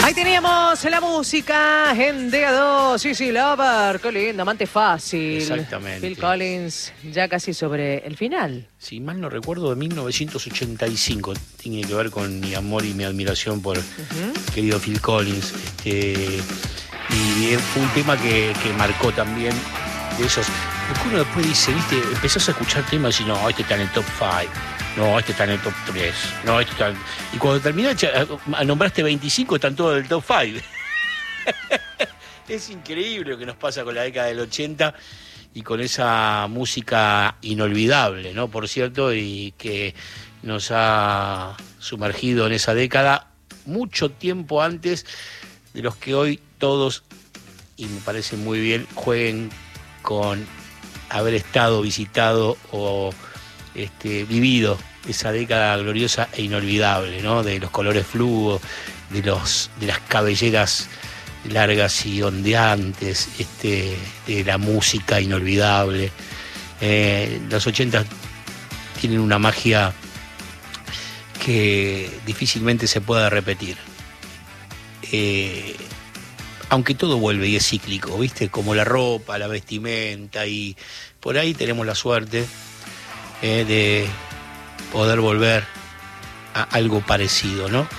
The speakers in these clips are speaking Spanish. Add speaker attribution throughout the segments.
Speaker 1: Ahí teníamos la música en DA2, sí, Lover, qué lindo, amante fácil.
Speaker 2: Exactamente.
Speaker 1: Phil Collins, ya casi sobre el final.
Speaker 2: Si mal no recuerdo, de 1985. Tiene que ver con mi amor y mi admiración por querido Phil Collins. Y fue un tema que marcó también de esos. Porque uno después dice, viste, empezás a escuchar temas y no, este está en el top 5. No, este está en el top 3. No, este está... Y cuando terminaste, nombraste 25, están todos en el top 5. Es increíble lo que nos pasa con la década del 80 y con esa música inolvidable, ¿no? Por cierto, y que nos ha sumergido en esa década mucho tiempo antes de los que hoy todos, y me parece muy bien, jueguen con haber estado, visitado o vivido esa década gloriosa e inolvidable, ¿no? De los colores fluos, de las cabelleras largas y ondeantes, de la música inolvidable. Los 80 tienen una magia que difícilmente se pueda repetir. Aunque todo vuelve y es cíclico, ¿viste? Como la ropa, la vestimenta, y por ahí tenemos la suerte de poder volver a algo parecido, ¿no?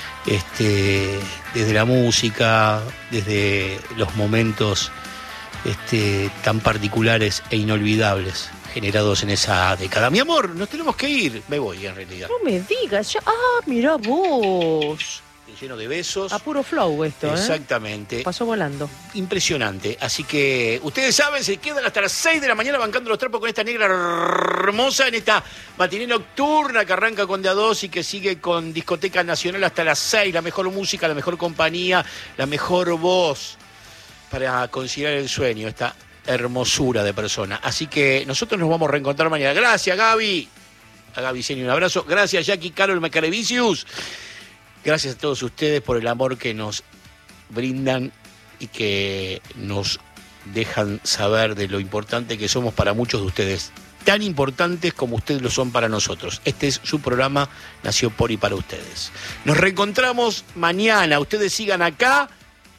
Speaker 2: Desde la música, desde los momentos tan particulares e inolvidables generados en esa década. Mi amor, nos tenemos que ir. Me voy, en realidad.
Speaker 1: No me digas, ya. Mirá vos.
Speaker 2: Lleno de besos.
Speaker 1: A puro flow esto,
Speaker 2: Exactamente.
Speaker 1: Pasó volando.
Speaker 2: Impresionante. Así que ustedes saben, se quedan hasta las 6 de la mañana bancando los trapos con esta negra hermosa en esta matiné nocturna que arranca con DA2 y que sigue con Discoteca Nacional hasta las 6. La mejor música, la mejor compañía, la mejor voz para conciliar el sueño, esta hermosura de persona. Así que nosotros nos vamos a reencontrar mañana. Gracias, Gaby. A Gaby Seni un abrazo. Gracias, Jackie, Carol, Macarevicius. Gracias a todos ustedes por el amor que nos brindan y que nos dejan saber de lo importante que somos para muchos de ustedes. Tan importantes como ustedes lo son para nosotros. Este es su programa, nació por y para ustedes. Nos reencontramos mañana. Ustedes sigan acá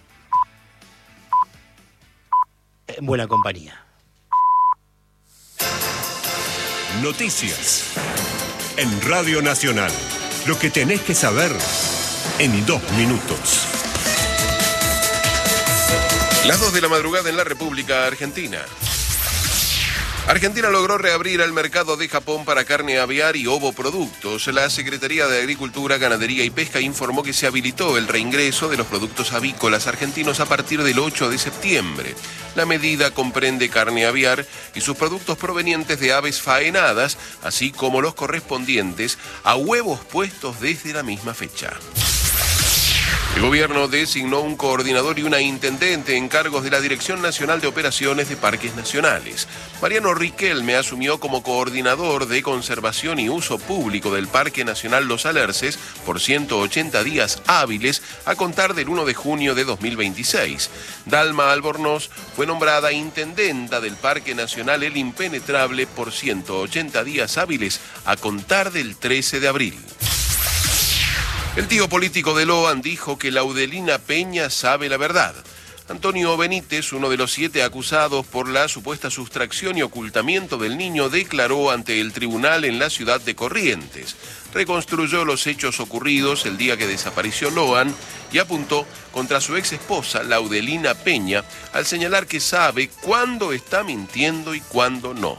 Speaker 2: en buena compañía.
Speaker 3: Noticias en Radio Nacional. Lo que tenés que saber en 2 minutos.
Speaker 4: Las 2 de la madrugada en la República Argentina. Argentina logró reabrir el mercado de Japón para carne aviar y ovoproductos. La Secretaría de Agricultura, Ganadería y Pesca informó que se habilitó el reingreso de los productos avícolas argentinos a partir del 8 de septiembre. La medida comprende carne aviar y sus productos provenientes de aves faenadas, así como los correspondientes a huevos puestos desde la misma fecha. El gobierno designó un coordinador y una intendente en cargos de la Dirección Nacional de Operaciones de Parques Nacionales. Mariano Riquelme asumió como coordinador de conservación y uso público del Parque Nacional Los Alerces por 180 días hábiles a contar del 1 de junio de 2026. Dalma Albornoz fue nombrada intendenta del Parque Nacional El Impenetrable por 180 días hábiles a contar del 13 de abril. El tío político de Loan dijo que Laudelina Peña sabe la verdad. Antonio Benítez, uno de los 7 acusados por la supuesta sustracción y ocultamiento del niño, declaró ante el tribunal en la ciudad de Corrientes. Reconstruyó los hechos ocurridos el día que desapareció Loan y apuntó contra su ex esposa, Laudelina Peña, al señalar que sabe cuándo está mintiendo y cuándo no.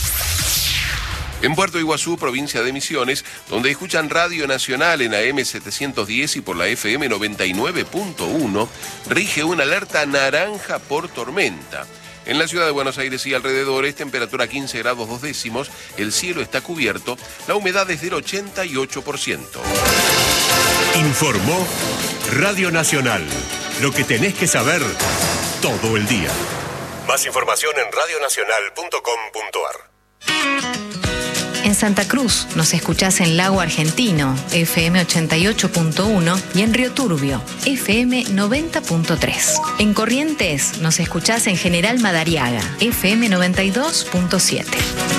Speaker 4: En Puerto Iguazú, provincia de Misiones, donde escuchan Radio Nacional en AM 710 y por la FM 99.1, rige una alerta naranja por tormenta. En la ciudad de Buenos Aires y alrededores, temperatura 15 grados 2 décimos, el cielo está cubierto, la humedad es del 88%.
Speaker 3: Informó Radio Nacional. Lo que tenés que saber todo el día. Más información en radionacional.com.ar.
Speaker 5: En Santa Cruz nos escuchás en Lago Argentino, FM 88.1 y en Río Turbio, FM 90.3. En Corrientes nos escuchás en General Madariaga, FM 92.7.